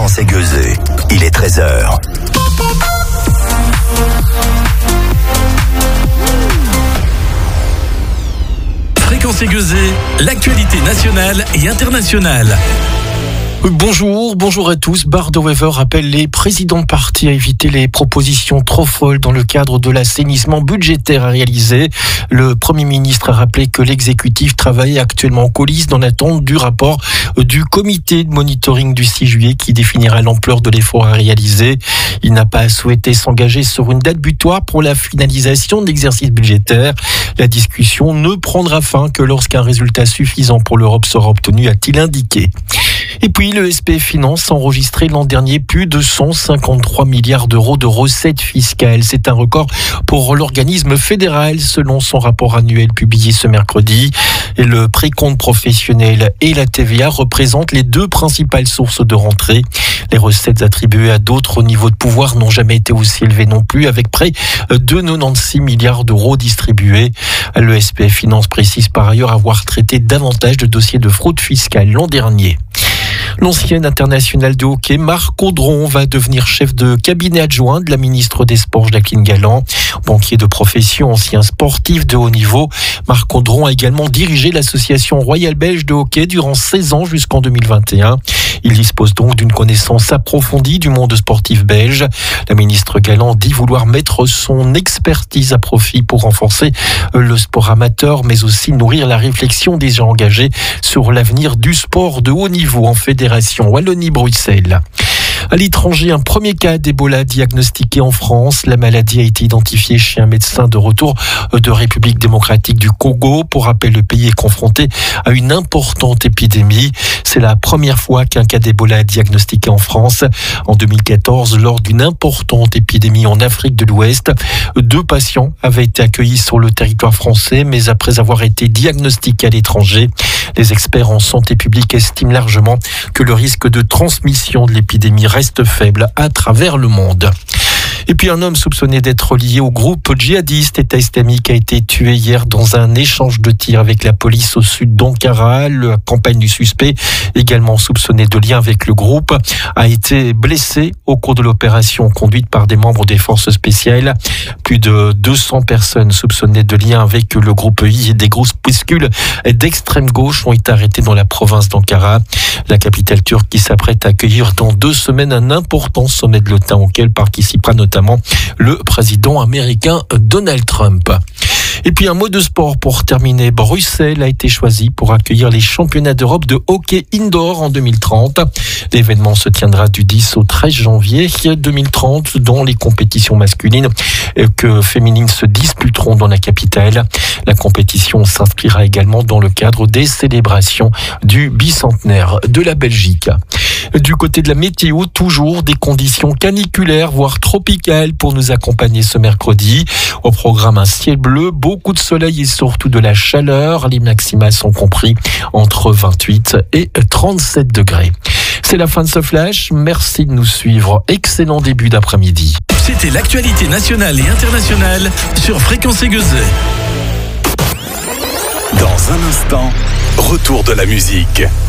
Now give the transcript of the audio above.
Fréquence Aiguezée. Il est 13h. Fréquence Aiguezée, l'actualité nationale et internationale. Bonjour à tous. Bard Wever appelle les présidents de partis à éviter les propositions trop folles dans le cadre de l'assainissement budgétaire à réaliser. Le Premier ministre a rappelé que l'exécutif travaille actuellement en coulisses dans l'attente du rapport du comité de monitoring du 6 juillet qui définira l'ampleur de l'effort à réaliser. Il n'a pas souhaité s'engager sur une date butoir pour la finalisation de l'exercice budgétaire. La discussion ne prendra fin que lorsqu'un résultat suffisant pour l'Europe sera obtenu, a-t-il indiqué. Et puis, le SPF Finance a enregistré l'an dernier plus de 153 milliards d'euros de recettes fiscales. C'est un record pour l'organisme fédéral, selon son rapport annuel publié ce mercredi. Et le précompte professionnel et la TVA représentent les deux principales sources de rentrée. Les recettes attribuées à d'autres niveaux de pouvoir n'ont jamais été aussi élevées non plus, avec près de 96 milliards d'euros distribués. Le SPF Finance précise par ailleurs avoir traité davantage de dossiers de fraude fiscale l'an dernier. L'ancienne internationale de hockey, Marc Audron, va devenir chef de cabinet adjoint de la ministre des Sports, Jacqueline Galland. Banquier de profession, ancien sportif de haut niveau, Marc Audron a également dirigé l'association royale belge de hockey durant 16 ans jusqu'en 2021. Il dispose donc d'une connaissance approfondie du monde sportif belge. La ministre Galland dit vouloir mettre son expertise à profit pour renforcer le sport amateur, mais aussi nourrir la réflexion des gens engagés sur l'avenir du sport de haut niveau en Fédération Wallonie-Bruxelles. À l'étranger, un premier cas d'Ebola diagnostiqué en France. La maladie a été identifiée chez un médecin de retour de République démocratique du Congo. Pour rappel, le pays est confronté à une importante épidémie. C'est la première fois qu'un cas d'Ebola est diagnostiqué en France. En 2014, lors d'une importante épidémie en Afrique de l'Ouest, 2 patients avaient été accueillis sur le territoire français, mais après avoir été diagnostiqués à l'étranger. Les experts en santé publique estiment largement que le risque de transmission de l'épidémie reste faible à travers le monde. Et puis un homme soupçonné d'être lié au groupe djihadiste État islamique a été tué hier dans un échange de tirs avec la police au sud d'Ankara. La compagne du suspect, également soupçonné de lien avec le groupe, a été blessé au cours de l'opération conduite par des membres des forces spéciales. Plus de 200 personnes soupçonnées de lien avec le groupe I et des groupuscules d'extrême gauche ont été arrêtées dans la province d'Ankara. La capitale turque qui s'apprête à accueillir dans 2 semaines un important sommet de l'OTAN auquel participera notamment le président américain Donald Trump. Et puis un mot de sport pour terminer. Bruxelles a été choisi pour accueillir les championnats d'Europe de hockey indoor en 2030. L'événement se tiendra du 10 au 13 janvier 2030 dont les compétitions masculines que féminines se disputeront dans la capitale. La compétition s'inscrira également dans le cadre des célébrations du bicentenaire de la Belgique. Du côté de la météo, toujours des conditions caniculaires, voire tropicales pour nous accompagner ce mercredi. Au programme, un ciel bleu, beaucoup de soleil et surtout de la chaleur. Les maximales sont compris entre 28 et 37 degrés. C'est la fin de ce flash. Merci de nous suivre. Excellent début d'après-midi. C'était l'actualité nationale et internationale sur Fréquence Aiguezée. Dans un instant, retour de la musique.